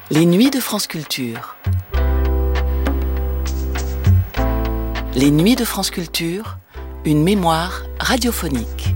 Les Nuits de France Culture. Les Nuits de France Culture, une mémoire radiophonique.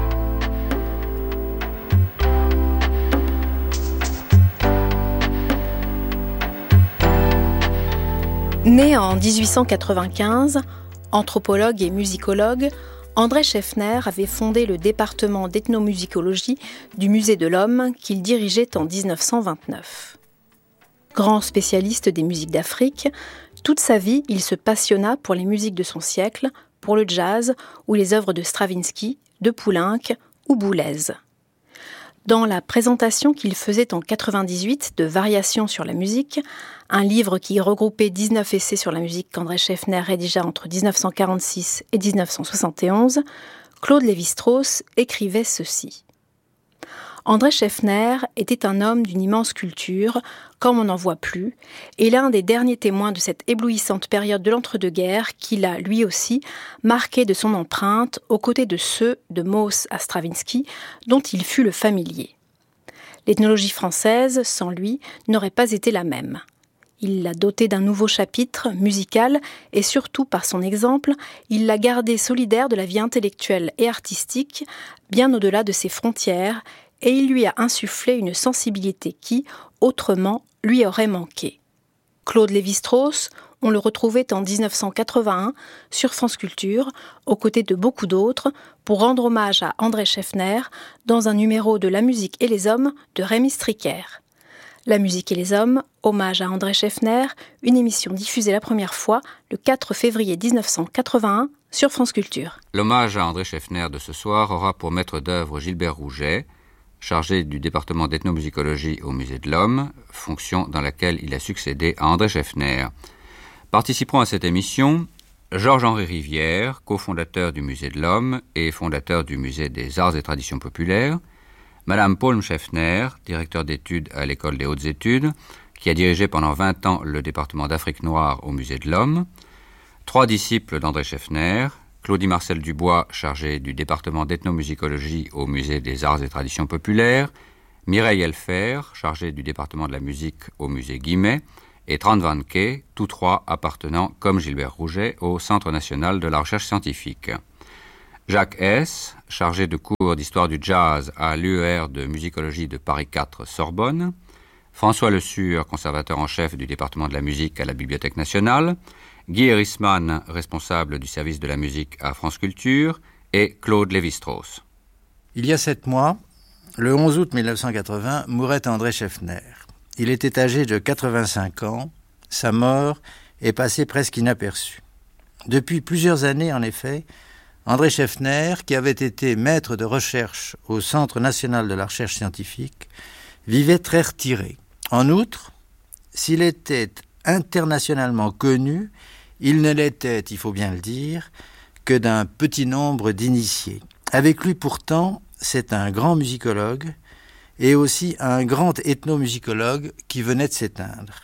Né en 1895, anthropologue et musicologue, André Scheffner avait fondé le département d'ethnomusicologie du Musée de l'Homme qu'il dirigeait en 1929. Grand spécialiste des musiques d'Afrique, toute sa vie, il se passionna pour les musiques de son siècle, pour le jazz ou les œuvres de Stravinsky, de Poulenc ou Boulez. Dans la présentation qu'il faisait en 1998 de Variations sur la musique, un livre qui regroupait 19 essais sur la musique qu'André Scheffner rédigea entre 1946 et 1971, Claude Lévi-Strauss écrivait ceci. André Scheffner était un homme d'une immense culture, comme on n'en voit plus, et l'un des derniers témoins de cette éblouissante période de l'entre-deux-guerres qu'il a, lui aussi, marqué de son empreinte aux côtés de ceux de Mauss à Stravinsky, dont il fut le familier. L'ethnologie française, sans lui, n'aurait pas été la même. Il l'a dotée d'un nouveau chapitre musical et surtout, par son exemple, il l'a gardée solidaire de la vie intellectuelle et artistique, bien au-delà de ses frontières, et il lui a insufflé une sensibilité qui, autrement, lui aurait manqué. Claude Lévi-Strauss, on le retrouvait en 1981 sur France Culture, aux côtés de beaucoup d'autres, pour rendre hommage à André Scheffner dans un numéro de La musique et les hommes de Rémi Stricker. La musique et les hommes, hommage à André Scheffner, une émission diffusée la première fois le 4 février 1981 sur France Culture. L'hommage à André Scheffner de ce soir aura pour maître d'œuvre Gilbert Rouget, chargé du département d'ethnomusicologie au Musée de l'Homme, fonction dans laquelle il a succédé à André Scheffner. Participeront à cette émission Georges-Henri Rivière, cofondateur du Musée de l'Homme et fondateur du Musée des Arts et Traditions Populaires, Madame Paul Scheffner, directeur d'études à l'École des Hautes Études, qui a dirigé pendant 20 ans le département d'Afrique noire au Musée de l'Homme, 3 disciples d'André Scheffner, Claudie Marcel Dubois, chargée du département d'ethnomusicologie au Musée des Arts et Traditions Populaires, Mireille Elfer, chargée du département de la musique au Musée Guimet, et Trond Van Kee, tous 3 appartenant, comme Gilbert Rouget, au Centre national de la recherche scientifique. Jacques Hess, chargé de cours d'histoire du jazz à l'UER de musicologie de Paris 4 Sorbonne, François Le Sur, conservateur en chef du département de la musique à la Bibliothèque nationale, Guy Erisman, responsable du service de la musique à France Culture, et Claude Lévi-Strauss. Il y a 7 mois, le 11 août 1980, mourait André Scheffner. Il était âgé de 85 ans. Sa mort est passée presque inaperçue. Depuis plusieurs années, en effet, André Scheffner, qui avait été maître de recherche au Centre national de la recherche scientifique, vivait très retiré. En outre, s'il était internationalement connu, il ne l'était, il faut bien le dire, que d'un petit nombre d'initiés. Avec lui, pourtant, c'est un grand musicologue et aussi un grand ethnomusicologue qui venait de s'éteindre.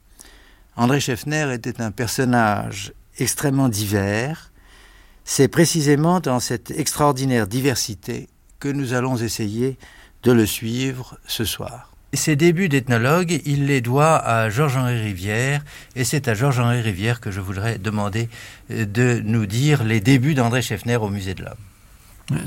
André Scheffner était un personnage extrêmement divers. C'est précisément dans cette extraordinaire diversité que nous allons essayer de le suivre ce soir. Ses débuts d'ethnologue, il les doit à Georges-Henri Rivière, et c'est à Georges-Henri Rivière que je voudrais demander de nous dire les débuts d'André Scheffner au Musée de l'Homme.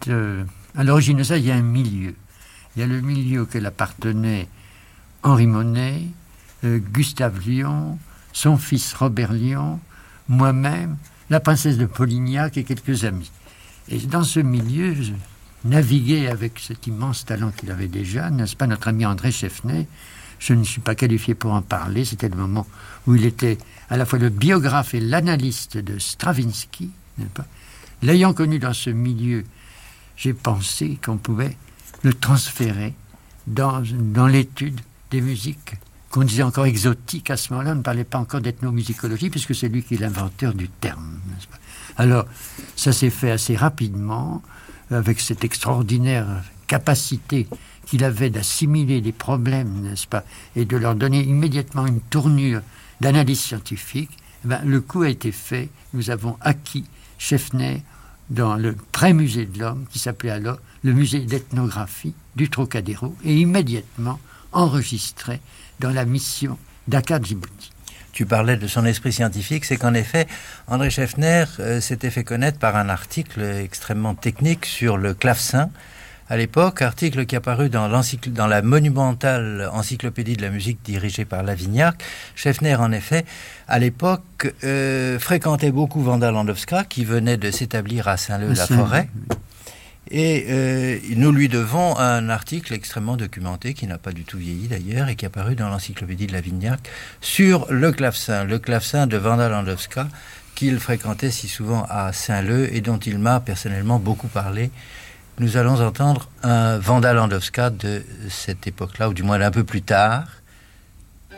À l'origine de ça, il y a un milieu. Il y a le milieu auquel appartenaient Henri Monet, Gustave Lion, son fils Robert Lion, moi-même, la princesse de Polignac et quelques amis. Et dans ce milieu, je naviguais avec cet immense talent qu'il avait déjà, n'est-ce pas, notre ami André Scheffner. Je ne suis pas qualifié pour en parler, c'était le moment où il était à la fois le biographe et l'analyste de Stravinsky, n'est-ce pas. L'ayant connu dans ce milieu, j'ai pensé qu'on pouvait le transférer dans l'étude des musiques qu'on disait encore exotiques à ce moment-là. On ne parlait pas encore d'ethnomusicologie, puisque c'est lui qui est l'inventeur du terme, n'est-ce pas. Alors, ça s'est fait assez rapidement, avec cette extraordinaire capacité qu'il avait d'assimiler des problèmes, n'est-ce pas, et de leur donner immédiatement une tournure d'analyse scientifique. Le coup a été fait. Nous avons acquis Scheffner dans le pré-musée de l'Homme, qui s'appelait alors le musée d'ethnographie du Trocadéro, et immédiatement, enregistré dans la mission Dakar Djibouti. Tu parlais de son esprit scientifique, c'est qu'en effet, André Scheffner s'était fait connaître par un article extrêmement technique sur le clavecin. À l'époque, article qui est apparu dans la monumentale encyclopédie de la musique dirigée par Lavignac. Scheffner, en effet, à l'époque, fréquentait beaucoup Wanda Landowska, qui venait de s'établir à Saint-Leu-la-Forêt. Et nous lui devons un article extrêmement documenté, qui n'a pas du tout vieilli d'ailleurs, et qui est apparu dans l'encyclopédie de Lavignac, sur le clavecin de Wanda Landowska, qu'il fréquentait si souvent à Saint-Leu, et dont il m'a personnellement beaucoup parlé. Nous allons entendre un Wanda Landowska de cette époque-là, ou du moins un peu plus tard,